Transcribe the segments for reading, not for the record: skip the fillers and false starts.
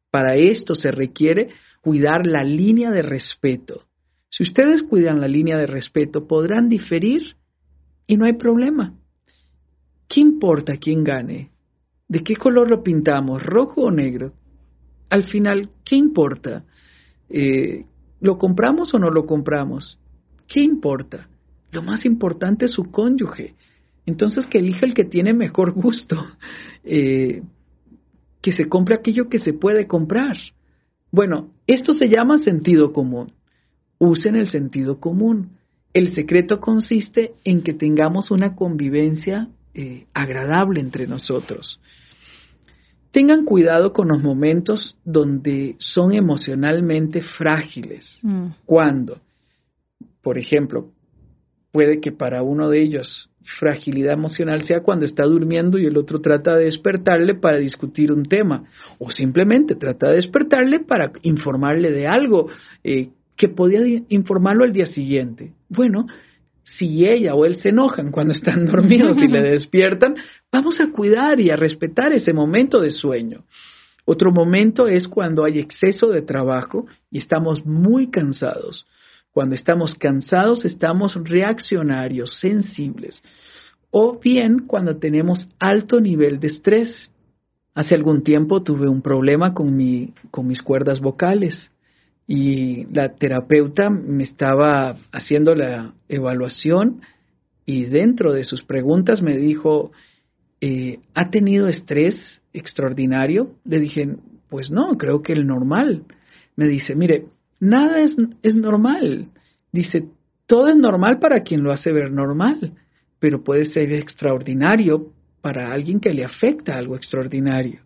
Para esto se requiere cuidar la línea de respeto. Si ustedes cuidan la línea de respeto, podrán diferir y no hay problema. ¿Qué importa quién gane? ¿De qué color lo pintamos? ¿Rojo o negro? Al final, ¿qué importa? ¿Lo compramos o no lo compramos? ¿Qué importa? Lo más importante es su cónyuge. Entonces, que elija el que tiene mejor gusto. Que se compre aquello que se puede comprar. Bueno, esto se llama sentido común. Usen el sentido común. El secreto consiste en que tengamos una convivencia agradable entre nosotros. Tengan cuidado con los momentos donde son emocionalmente frágiles. ¿Cuándo? Por ejemplo, puede que para uno de ellos fragilidad emocional sea cuando está durmiendo y el otro trata de despertarle para discutir un tema, o simplemente trata de despertarle para informarle de algo que podía informarlo al día siguiente. Bueno, si ella o él se enojan cuando están dormidos y le despiertan, vamos a cuidar y a respetar ese momento de sueño. Otro momento es cuando hay exceso de trabajo y estamos muy cansados. Cuando estamos cansados, estamos reaccionarios, sensibles. O bien cuando tenemos alto nivel de estrés. Hace algún tiempo tuve un problema con mis cuerdas vocales y la terapeuta me estaba haciendo la evaluación y dentro de sus preguntas me dijo, ¿ha tenido estrés extraordinario? Le dije, pues no, creo que el normal. Me dice, mire, nada es normal. Dice, todo es normal para quien lo hace ver normal, pero puede ser extraordinario para alguien que le afecta algo extraordinario.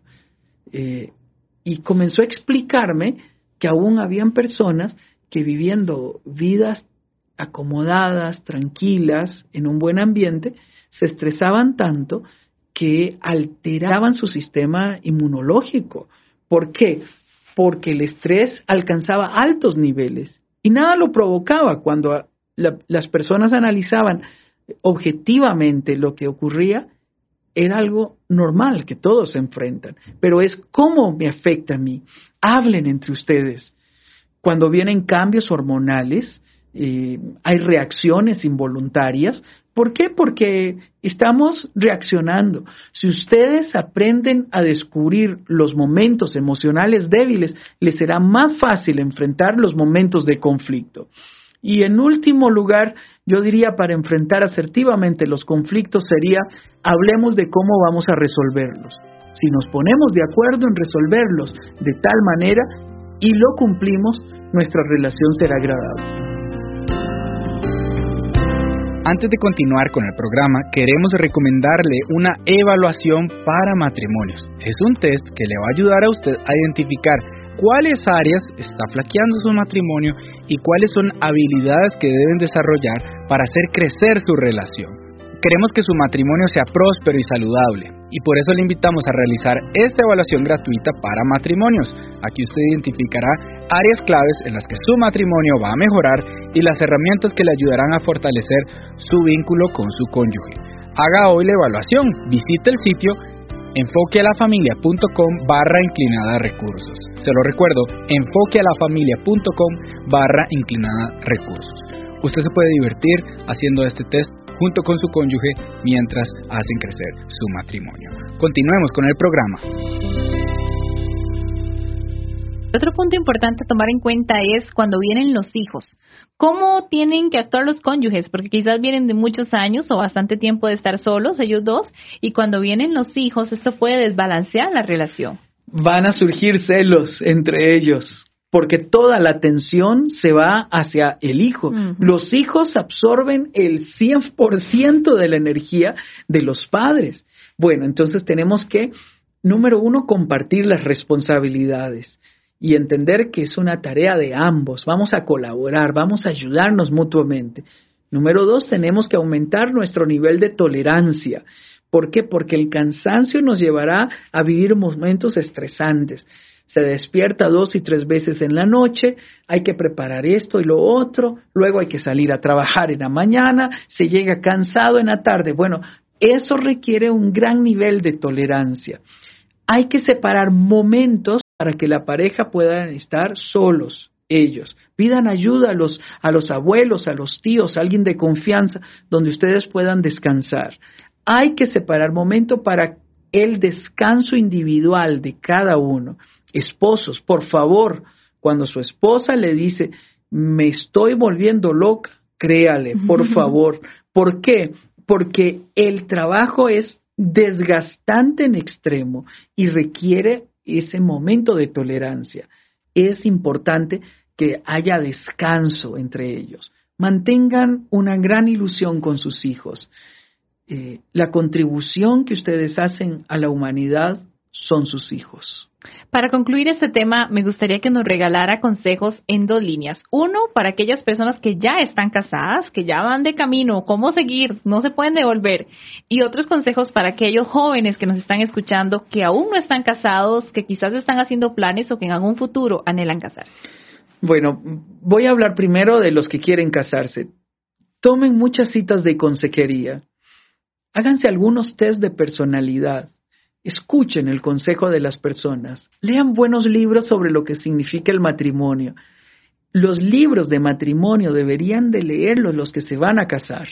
Y comenzó a explicarme que aún habían personas que viviendo vidas acomodadas, tranquilas, en un buen ambiente, se estresaban tanto que alteraban su sistema inmunológico. ¿Por qué? Porque el estrés alcanzaba altos niveles y nada lo provocaba. Cuando las personas analizaban objetivamente lo que ocurría, era algo normal que todos se enfrentan, pero es cómo me afecta a mí. Hablen entre ustedes. Cuando vienen cambios hormonales, hay reacciones involuntarias. ¿Por qué? Porque estamos reaccionando. Si ustedes aprenden a descubrir los momentos emocionales débiles, les será más fácil enfrentar los momentos de conflicto. Y en último lugar, yo diría para enfrentar asertivamente los conflictos sería, hablemos de cómo vamos a resolverlos. Si nos ponemos de acuerdo en resolverlos de tal manera y lo cumplimos, nuestra relación será agradable. Antes de continuar con el programa, queremos recomendarle una evaluación para matrimonios. Es un test que le va a ayudar a usted a identificar cuáles áreas está flaqueando su matrimonio y cuáles son habilidades que deben desarrollar para hacer crecer su relación. Queremos que su matrimonio sea próspero y saludable y por eso le invitamos a realizar esta evaluación gratuita para matrimonios. Aquí usted identificará áreas claves en las que su matrimonio va a mejorar y las herramientas que le ayudarán a fortalecer su vínculo con su cónyuge. Haga hoy la evaluación, visite el sitio enfoquealafamilia.com/recursos. Se lo recuerdo, enfoquealafamilia.com/recursos. Usted se puede divertir haciendo este test junto con su cónyuge mientras hacen crecer su matrimonio. Continuemos con el programa. Otro punto importante a tomar en cuenta es cuando vienen los hijos. ¿Cómo tienen que actuar los cónyuges? Porque quizás vienen de muchos años o bastante tiempo de estar solos, ellos dos, y cuando vienen los hijos, esto puede desbalancear la relación. Van a surgir celos entre ellos, porque toda la atención se va hacia el hijo. Uh-huh. Los hijos absorben el 100% de la energía de los padres. Bueno, entonces tenemos que, número uno, compartir las responsabilidades y entender que es una tarea de ambos. Vamos a colaborar, vamos a ayudarnos mutuamente. Número dos, tenemos que aumentar nuestro nivel de tolerancia. ¿Por qué? Porque el cansancio nos llevará a vivir momentos estresantes. Se despierta 2 y 3 veces en la noche, hay que preparar esto y lo otro, luego hay que salir a trabajar en la mañana, se llega cansado en la tarde. Bueno, eso requiere un gran nivel de tolerancia. Hay que separar momentos para que la pareja pueda estar solos, ellos. Pidan ayuda a los abuelos, a los tíos, a alguien de confianza, donde ustedes puedan descansar. Hay que separar momentos para el descanso individual de cada uno. Esposos, por favor, cuando su esposa le dice, me estoy volviendo loca, créale, por favor. ¿Por qué? Porque el trabajo es desgastante en extremo y requiere ese momento de tolerancia. Es importante que haya descanso entre ellos. Mantengan una gran ilusión con sus hijos. La contribución que ustedes hacen a la humanidad son sus hijos. Para concluir este tema, me gustaría que nos regalara consejos en 2 líneas. Uno, para aquellas personas que ya están casadas, que ya van de camino, cómo seguir, no se pueden devolver. Y otros consejos para aquellos jóvenes que nos están escuchando, que aún no están casados, que quizás están haciendo planes o que en algún futuro anhelan casarse. Bueno, voy a hablar primero de los que quieren casarse. Tomen muchas citas de consejería. Háganse algunos test de personalidad. Escuchen el consejo de las personas. Lean buenos libros sobre lo que significa el matrimonio. Los libros de matrimonio deberían de leerlos los que se van a casar.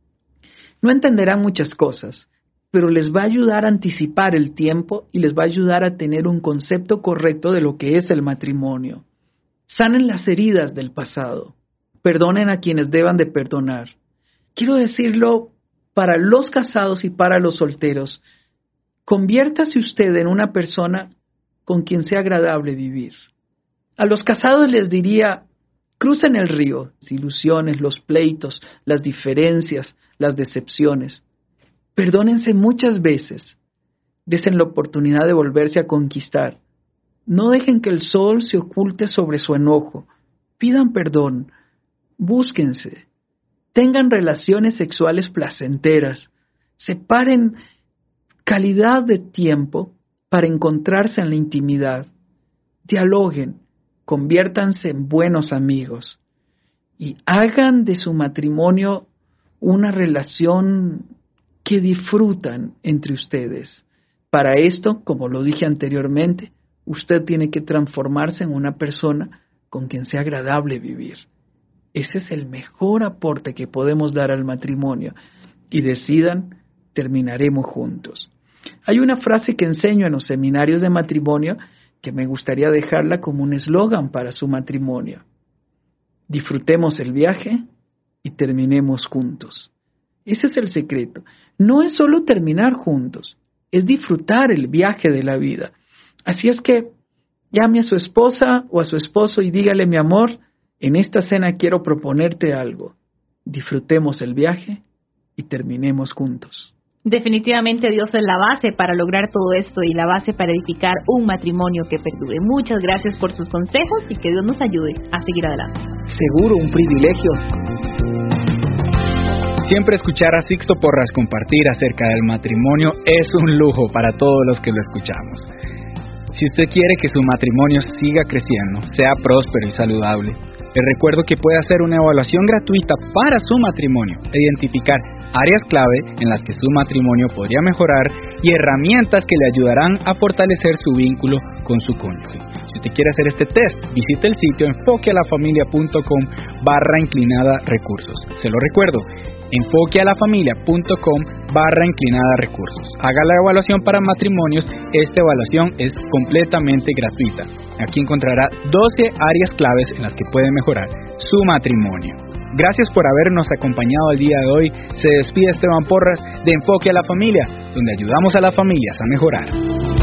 No entenderán muchas cosas, pero les va a ayudar a anticipar el tiempo y les va a ayudar a tener un concepto correcto de lo que es el matrimonio. Sanen las heridas del pasado. Perdonen a quienes deban de perdonar. Quiero decirlo para los casados y para los solteros. Conviértase usted en una persona con quien sea agradable vivir. A los casados les diría, crucen el río, las ilusiones, los pleitos, las diferencias, las decepciones. Perdónense muchas veces. Desen la oportunidad de volverse a conquistar. No dejen que el sol se oculte sobre su enojo. Pidan perdón. Búsquense. Tengan relaciones sexuales placenteras. Separen calidad de tiempo para encontrarse en la intimidad. Dialoguen, conviértanse en buenos amigos y hagan de su matrimonio una relación que disfrutan entre ustedes. Para esto, como lo dije anteriormente, usted tiene que transformarse en una persona con quien sea agradable vivir. Ese es el mejor aporte que podemos dar al matrimonio. Y decidan, terminaremos juntos. Hay una frase que enseño en los seminarios de matrimonio que me gustaría dejarla como un eslogan para su matrimonio. Disfrutemos el viaje y terminemos juntos. Ese es el secreto. No es solo terminar juntos, es disfrutar el viaje de la vida. Así es que llame a su esposa o a su esposo y dígale, mi amor, en esta cena quiero proponerte algo. Disfrutemos el viaje y terminemos juntos. Definitivamente Dios es la base para lograr todo esto y la base para edificar un matrimonio que perdure. Muchas gracias por sus consejos y que Dios nos ayude a seguir adelante. Seguro, un privilegio. Siempre escuchar a Sixto Porras compartir acerca del matrimonio es un lujo para todos los que lo escuchamos. Si usted quiere que su matrimonio siga creciendo, sea próspero y saludable, le recuerdo que puede hacer una evaluación gratuita para su matrimonio, identificar áreas clave en las que su matrimonio podría mejorar y herramientas que le ayudarán a fortalecer su vínculo con su cónyuge. Si usted quiere hacer este test, visite el sitio enfoquealafamilia.com/recursos. Se lo recuerdo, enfoquealafamilia.com/recursos. Haga la evaluación para matrimonios. Esta evaluación es completamente gratuita. Aquí encontrará 12 áreas claves en las que puede mejorar su matrimonio. Gracias por habernos acompañado el día de hoy. Se despide Esteban Porras de Enfoque a la Familia, donde ayudamos a las familias a mejorar.